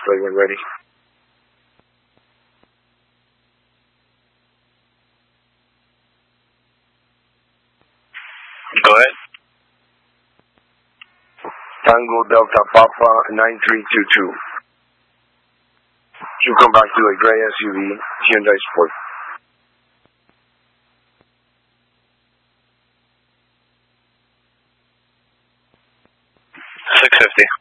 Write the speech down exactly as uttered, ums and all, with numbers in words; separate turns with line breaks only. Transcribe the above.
plate when ready. Go ahead. Tango Delta Papa nine three two two. You come back to a gray S U V, Hyundai Sport. six fifty.